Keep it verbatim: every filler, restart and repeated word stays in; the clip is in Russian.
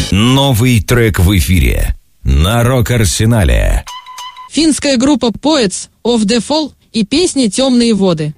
Новый трек в эфире на Рок-Арсенале. Финская группа Poets of the Fall и песня «Темные воды».